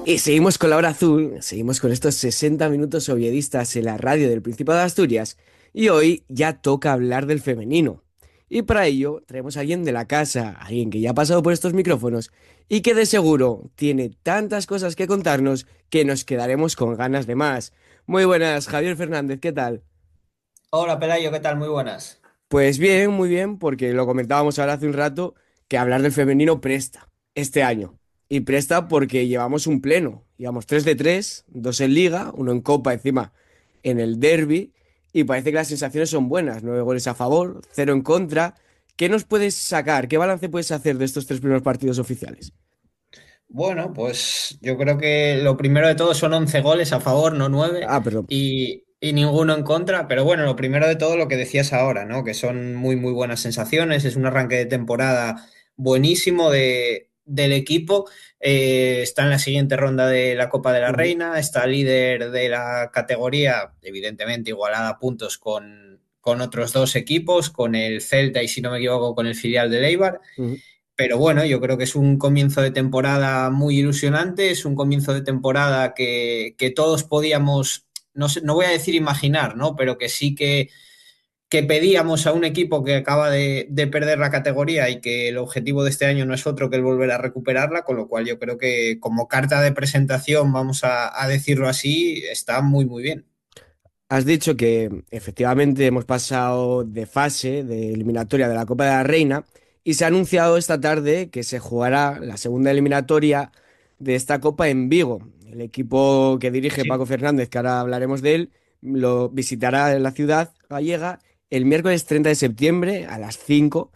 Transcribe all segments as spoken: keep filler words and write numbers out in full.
Y seguimos con la hora azul, seguimos con estos sesenta minutos oviedistas en la radio del Principado de Asturias y hoy ya toca hablar del femenino. Y para ello traemos a alguien de la casa, alguien que ya ha pasado por estos micrófonos y que de seguro tiene tantas cosas que contarnos que nos quedaremos con ganas de más. Muy buenas, Javier Fernández, ¿qué tal? Hola Pelayo, ¿qué tal? Muy buenas. Pues bien, muy bien, porque lo comentábamos ahora hace un rato, que hablar del femenino presta este año. Y presta porque llevamos un pleno. Llevamos tres de tres, dos en Liga, uno en Copa encima en el derby. Y parece que las sensaciones son buenas. Nueve goles a favor, cero en contra. ¿Qué nos puedes sacar? ¿Qué balance puedes hacer de estos tres primeros partidos oficiales? Bueno, pues yo creo que lo primero de todo son once goles a favor, no nueve, Ah, perdón. y, y ninguno en contra. Pero bueno, lo primero de todo lo que decías ahora, ¿no? Que son muy, muy buenas sensaciones. Es un arranque de temporada buenísimo de, del equipo. Eh, está en la siguiente ronda de la Copa de la Ujú, Reina, está líder de la categoría, evidentemente igualada a puntos con, con otros dos equipos, con el Celta y si no me equivoco con el filial del Eibar. ujú. Pero bueno, yo creo que es un comienzo de temporada muy ilusionante, es un comienzo de temporada que, que todos podíamos, no sé, no voy a decir imaginar, ¿no? Pero que sí que, que pedíamos a un equipo que acaba de, de perder la categoría y que el objetivo de este año no es otro que el volver a recuperarla, con lo cual yo creo que como carta de presentación, vamos a, a decirlo así, está muy, muy bien. Has dicho que efectivamente hemos pasado de fase de eliminatoria de la Copa de la Reina y se ha anunciado esta tarde que se jugará la segunda eliminatoria de esta Copa en Vigo. El equipo que dirige Paco Sí. Fernández, que ahora hablaremos de él, lo visitará en la ciudad gallega el miércoles treinta de septiembre a las cinco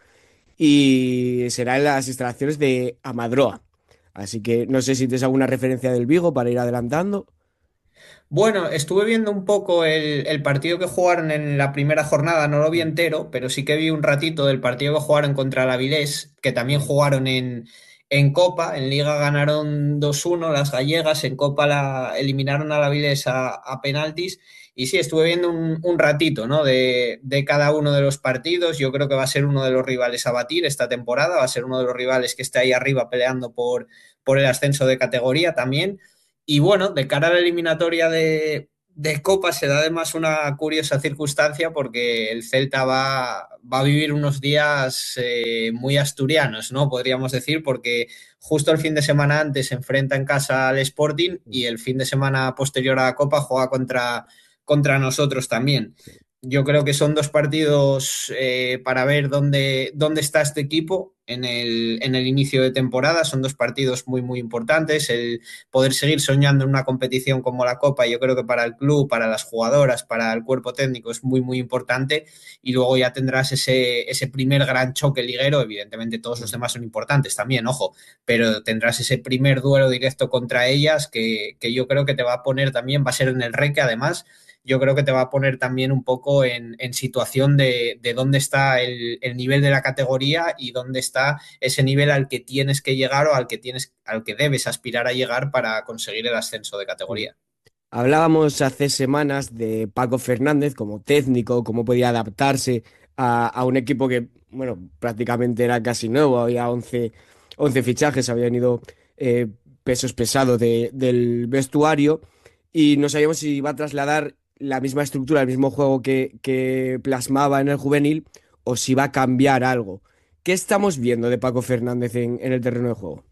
y será en las instalaciones de Amadroa. Así que no sé si tienes alguna referencia del Vigo para ir adelantando. Bueno, estuve viendo un poco el, el partido que jugaron en la primera jornada, no lo vi Mm, entero, pero sí que vi un ratito del partido que jugaron contra el Avilés, que también mm, jugaron en, en Copa. En Liga ganaron dos uno las gallegas, en Copa la eliminaron al Avilés a, a penaltis. Y sí, estuve viendo un, un ratito, ¿no? de, de cada uno de los partidos. Yo creo que va a ser uno de los rivales a batir esta temporada, va a ser uno de los rivales que está ahí arriba peleando por, por el ascenso de categoría también. Y bueno, de cara a la eliminatoria de, de Copa se da además una curiosa circunstancia porque el Celta va, va a vivir unos días eh, muy asturianos, ¿no? Podríamos decir, porque justo el fin de semana antes se enfrenta en casa al Sporting mm. y el fin de semana posterior a la Copa juega contra, contra nosotros también. Yo creo que son dos partidos eh, para ver dónde, dónde está este equipo en el, en el inicio de temporada. Son dos partidos muy, muy importantes. El poder seguir soñando en una competición como la Copa, yo creo que para el club, para las jugadoras, para el cuerpo técnico es muy, muy importante. Y luego ya tendrás ese, ese primer gran choque liguero. Evidentemente todos los Mm. demás son importantes también, ojo, pero tendrás ese primer duelo directo contra ellas que, que yo creo que te va a poner también, va a ser en el Reque además, yo creo que te va a poner también un poco en, en situación de, de, dónde está el, el, nivel de la categoría y dónde está ese nivel al que tienes que llegar o al que tienes, al que debes aspirar a llegar para conseguir el ascenso de Mm. categoría. Hablábamos hace semanas de Paco Fernández como técnico, cómo podía adaptarse a, a un equipo que, bueno, prácticamente era casi nuevo, había once once fichajes, habían ido eh, pesos pesados de- del vestuario y no sabíamos si iba a trasladar la misma estructura, el mismo juego que, que plasmaba en el juvenil o si iba a cambiar algo. ¿Qué estamos viendo de Paco Fernández en, en el terreno de juego?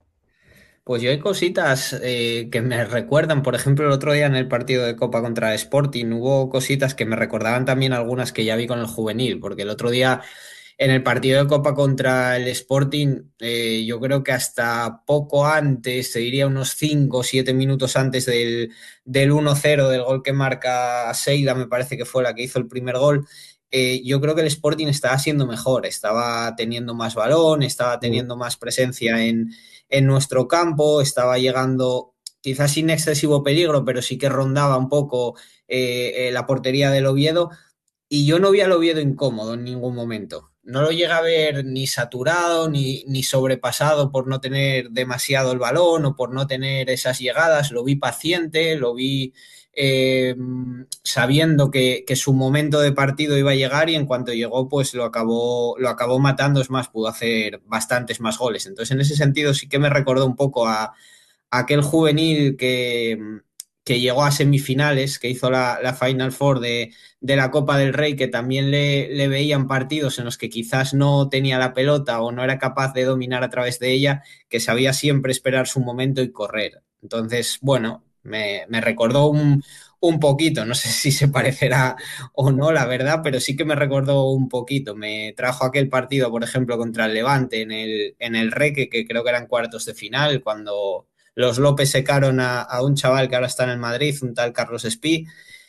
Pues yo hay cositas eh, que me recuerdan, por ejemplo, el otro día en el partido de Copa contra el Sporting hubo cositas que me recordaban también algunas que ya vi con el juvenil, porque el otro día en el partido de Copa contra el Sporting, eh, yo creo que hasta poco antes, te diría unos cinco o siete minutos antes del, del uno cero, del gol que marca Seila, me parece que fue la que hizo el primer gol, eh, yo creo que el Sporting estaba siendo mejor, estaba teniendo más balón, estaba Mm. teniendo más presencia en, en nuestro campo, estaba llegando quizás sin excesivo peligro, pero sí que rondaba un poco eh, eh, la portería del Oviedo y yo no vi al Oviedo incómodo en ningún momento. No lo llega a ver ni saturado ni, ni sobrepasado por no tener demasiado el balón o por no tener esas llegadas. Lo vi paciente, lo vi eh, sabiendo que, que, su momento de partido iba a llegar y en cuanto llegó pues lo acabó, lo acabó matando. Es más, pudo hacer bastantes más goles. Entonces en ese sentido sí que me recordó un poco a, aquel juvenil que, que llegó a semifinales, que hizo la, la Final Four de, de la Copa del Rey, que también le, le veían partidos en los que quizás no tenía la pelota o no era capaz de dominar a través de ella, que sabía siempre esperar su momento y correr. Entonces, bueno, me, me recordó un, un poquito, no sé si se parecerá o no, la verdad, pero sí que me recordó un poquito. Me trajo aquel partido, por ejemplo, contra el Levante en el, en el Reque, que creo que eran cuartos de final, cuando los López secaron a, a un chaval que ahora está en el Madrid, un tal Carlos Espí.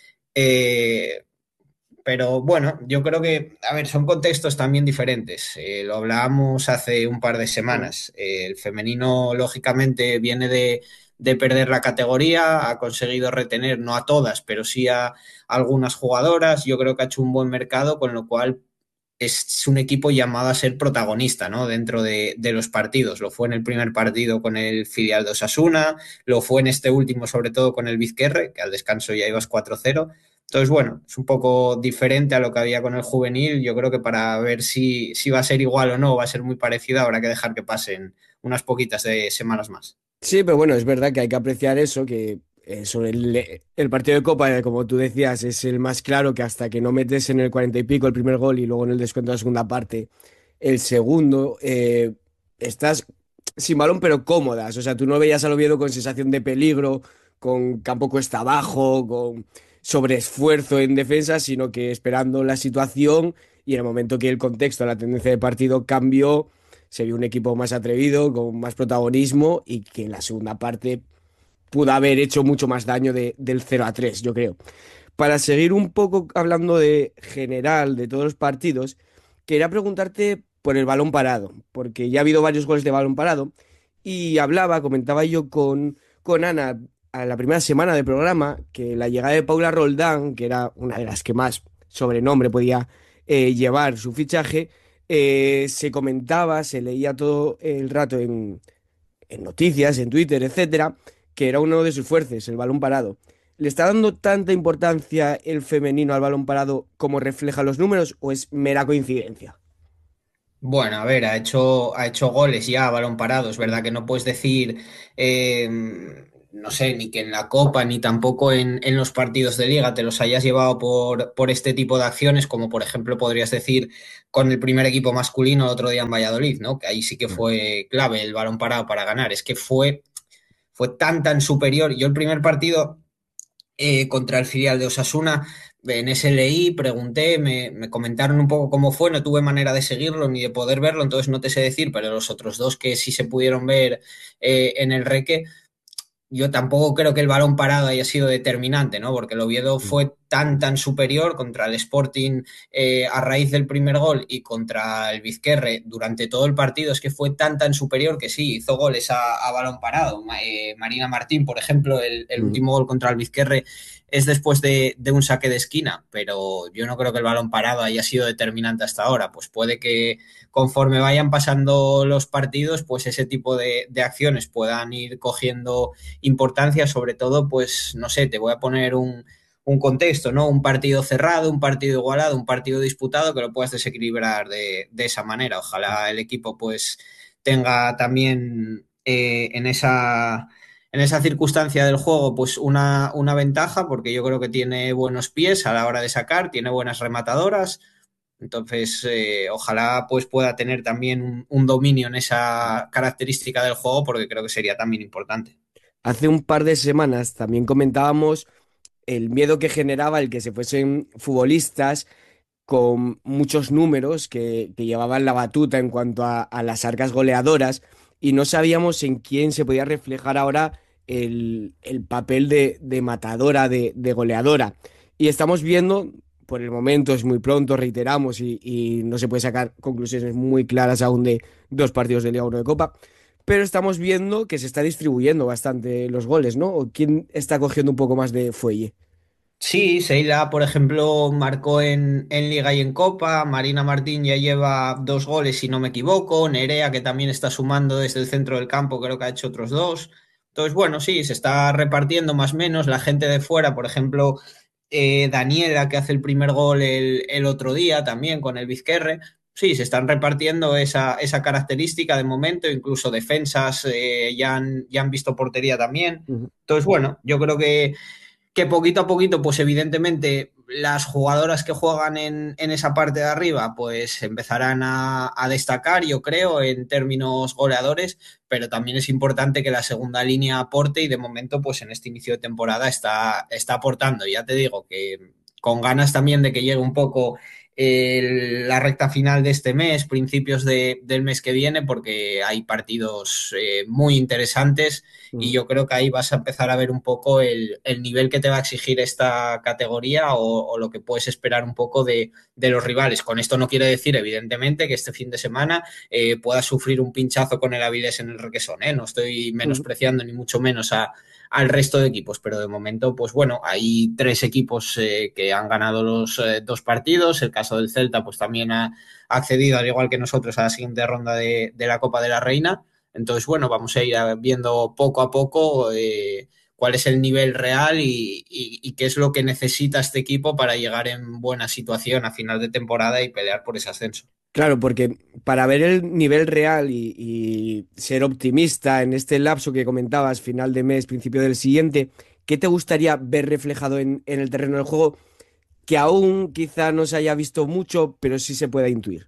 Eh, pero bueno, yo creo que, a ver, son contextos también diferentes. Eh, lo hablábamos hace un par de semanas. Eh, el femenino, lógicamente, viene de, de perder la categoría, ha conseguido retener, no a todas, pero sí a algunas jugadoras. Yo creo que ha hecho un buen mercado, con lo cual es un equipo llamado a ser protagonista, ¿no? Dentro de, de los partidos. Lo fue en el primer partido con el filial de Osasuna, lo fue en este último, sobre todo con el Vizquerre, que al descanso ya ibas cuatro cero. Entonces, bueno, es un poco diferente a lo que había con el juvenil. Yo creo que para ver si, si va a ser igual o no, va a ser muy parecido, habrá que dejar que pasen unas poquitas de semanas más. Sí, pero bueno, es verdad que hay que apreciar eso, que eh, sobre el, el partido de Copa, eh, como tú decías, es el más claro que hasta que no metes en el cuarenta y pico el primer gol y luego en el descuento de la segunda parte el segundo, eh, estás sin balón pero cómodas. O sea, tú no veías al Oviedo con sensación de peligro, con campo cuesta abajo, con sobreesfuerzo en defensa, sino que esperando la situación y en el momento que el contexto, la tendencia de partido cambió, se vio un equipo más atrevido, con más protagonismo y que en la segunda parte pudo haber hecho mucho más daño de- del cero a tres, yo creo. Para seguir un poco hablando de general de todos los partidos, quería preguntarte por el balón parado, porque ya ha habido varios goles de balón parado y hablaba, comentaba yo con, con Ana a la primera semana del programa que la llegada de Paula Roldán, que era una de las que más sobrenombre podía eh, llevar su fichaje, eh, se comentaba, se leía todo el rato en, en noticias, en Twitter, etcétera, que era uno de sus fuertes, el balón parado. ¿Le está dando tanta importancia el femenino al balón parado como refleja los números o es mera coincidencia? Bueno, a ver, ha hecho, ha hecho goles ya a balón parado. Es verdad que no puedes decir, eh, no sé, ni que en la Copa, ni tampoco en, en los partidos de Liga te los hayas llevado por, por este tipo de acciones, como por ejemplo podrías decir con el primer equipo masculino el otro día en Valladolid, ¿no? Que ahí sí que fue clave el balón parado para ganar. Es que fue, fue tan, tan superior. Yo el primer partido eh, contra el filial de Osasuna. En ese leí, pregunté, me, me, comentaron un poco cómo fue, no tuve manera de seguirlo ni de poder verlo, entonces no te sé decir, pero los otros dos que sí se pudieron ver eh, en el Reque, yo tampoco creo que el balón parado haya sido determinante, ¿no? Porque el Oviedo fue tan, tan superior contra el Sporting eh, a raíz del primer gol y contra el Vizquerre durante todo el partido. Es que fue tan, tan superior que sí, hizo goles a, a balón parado. Eh, Marina Martín, por ejemplo, el, el Mm. último gol contra el Vizquerre es después de, de, un saque de esquina, pero yo no creo que el balón parado haya sido determinante hasta ahora. Pues puede que conforme vayan pasando los partidos, pues ese tipo de, de acciones puedan ir cogiendo importancia, sobre todo, pues, no sé, te voy a poner un, un contexto, ¿no? Un partido cerrado, un partido igualado, un partido disputado que lo puedas desequilibrar de, de esa manera. Ojalá el equipo, pues, tenga también eh, en esa en esa circunstancia del juego, pues una, una ventaja, porque yo creo que tiene buenos pies a la hora de sacar, tiene buenas rematadoras, entonces eh, ojalá pues pueda tener también un, un, dominio en esa característica del juego, porque creo que sería también importante. Hace un par de semanas también comentábamos el miedo que generaba el que se fuesen futbolistas con muchos números que, que llevaban la batuta en cuanto a, a las arcas goleadoras y no sabíamos en quién se podía reflejar ahora el, el papel de, de matadora, de, de goleadora. Y estamos viendo, por el momento es muy pronto, reiteramos, y, y no se puede sacar conclusiones muy claras aún de dos partidos de Liga uno de Copa, pero estamos viendo que se está distribuyendo bastante los goles, ¿no? ¿O quién está cogiendo un poco más de fuelle? Sí, Seila, por ejemplo, marcó en, en Liga y en Copa. Marina Martín ya lleva dos goles, si no me equivoco. Nerea, que también está sumando desde el centro del campo, creo que ha hecho otros dos. Entonces, bueno, sí, se está repartiendo más o menos. La gente de fuera, por ejemplo, eh, Daniela, que hace el primer gol el, el otro día también con el Vizquerre. sí, se están repartiendo esa, esa característica de momento, incluso defensas eh, ya, han, ya han visto portería también. Ujú. Entonces, bueno, yo creo que que poquito a poquito, pues evidentemente las jugadoras que juegan en, en esa parte de arriba, pues empezarán a, a, destacar, yo creo, en términos goleadores, pero también es importante que la segunda línea aporte y de momento, pues en este inicio de temporada está, está aportando. Ya te digo que con ganas también de que llegue un poco el, la recta final de este mes, principios de, del mes que viene, porque hay partidos eh, muy interesantes y Ujú. yo creo que ahí vas a empezar a ver un poco el, el nivel que te va a exigir esta categoría o, o lo que puedes esperar un poco de, de, los rivales. Con esto no quiere decir, evidentemente, que este fin de semana eh, puedas sufrir un pinchazo con el Avilés en el Requesón, ¿eh? No estoy Ujú. menospreciando ni mucho menos a, al resto de equipos, pero de momento, pues bueno, hay tres equipos eh, que han ganado los eh, dos partidos. El caso del Celta, pues también ha accedido, al igual que nosotros, a la siguiente ronda de, de la Copa de la Reina. Entonces, bueno, vamos a ir viendo poco a poco eh, cuál es el nivel real y, y, y, qué es lo que necesita este equipo para llegar en buena situación a final de temporada y pelear por ese ascenso. Claro, porque para ver el nivel real y, y ser optimista en este lapso que comentabas, final de mes, principio del siguiente, ¿qué te gustaría ver reflejado en, en el terreno del juego que aún quizá no se haya visto mucho, pero sí se pueda intuir?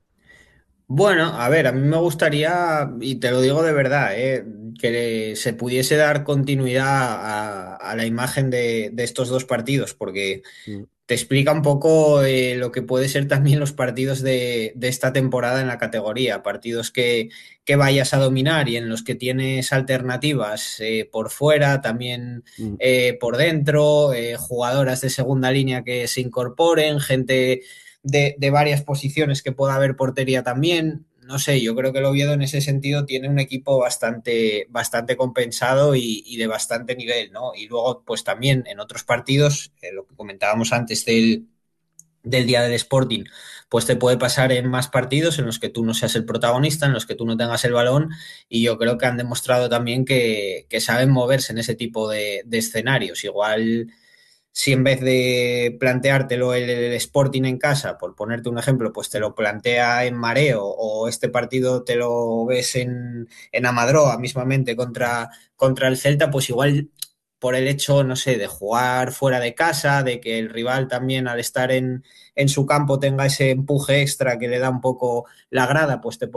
Bueno, a ver, a mí me gustaría, y te lo digo de verdad, eh, que se pudiese dar continuidad a, a la imagen de, de estos dos partidos, porque Mm. te explica un poco eh, lo que puede ser también los partidos de, de esta temporada en la categoría, partidos que, que vayas a dominar y en los que tienes alternativas eh, por fuera, también Mm. eh, por dentro, eh, jugadoras de segunda línea que se incorporen, gente de, de varias posiciones que pueda haber portería también. No sé, yo creo que el Oviedo en ese sentido tiene un equipo bastante, bastante compensado y, y de bastante nivel, ¿no? Y luego, pues también en otros partidos, eh, lo que comentábamos antes del, del día del Sporting, pues te puede pasar en más partidos en los que tú no seas el protagonista, en los que tú no tengas el balón, y yo creo que han demostrado también que, que saben moverse en ese tipo de, de escenarios. Igual si en vez de planteártelo el, el, Sporting en casa, por ponerte un ejemplo, pues te lo plantea en Mareo o este partido te lo ves en, en Amadroa mismamente contra, contra el Celta, pues igual por el hecho, no sé, de jugar fuera de casa, de que el rival también al estar en, en su campo tenga ese empuje extra que le da un poco la grada, pues te